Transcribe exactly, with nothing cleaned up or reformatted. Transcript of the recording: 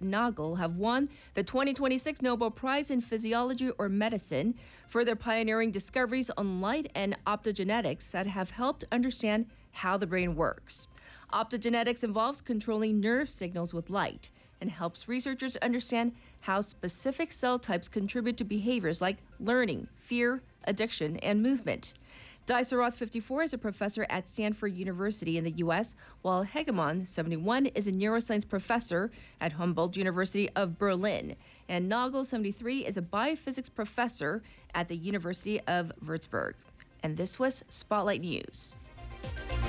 Nagel have won the twenty twenty-six Nobel Prize in Physiology or Medicine for their pioneering discoveries on light and optogenetics that have helped understand how the brain works. Optogenetics involves controlling nerve signals with light and helps researchers understand how specific cell types contribute to behaviors like learning, fear, addiction, and movement. Diceroth, fifty-four, is a professor at Stanford University in the U S, while Hegemon, seventy-one, is a neuroscience professor at Humboldt University of Berlin. And Nagel, seventy-three, is a biophysics professor at the University of Würzburg. And this was Spotlight News.